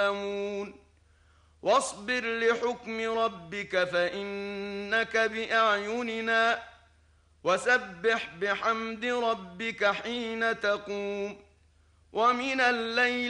يعلمون واصبر لحكم ربك فإنك بأعيننا وسبح بحمد ربك حين تقوم ومن الليل